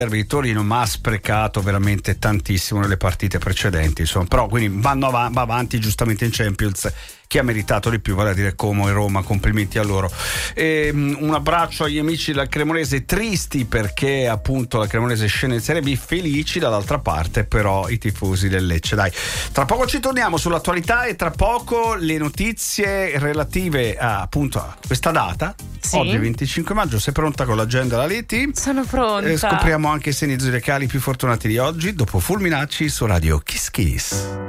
il Torino, ma ha sprecato veramente tantissimo nelle partite precedenti, insomma. Però quindi va avanti giustamente in Champions. Chi ha meritato di più, vale a dire Como e Roma, complimenti a loro. Un abbraccio agli amici del Cremonese, tristi perché appunto la Cremonese scende in Serie B, felici dall'altra parte però i tifosi del Lecce. Dai, tra poco ci torniamo sull'attualità e tra poco le notizie relative appunto a questa data. Sì. Oggi 25 maggio, sei pronta con l'agenda la Leti? Sono pronta. Scopriamo anche i segni zodiacali più fortunati di oggi dopo Fulminacci su Radio Kiss Kiss.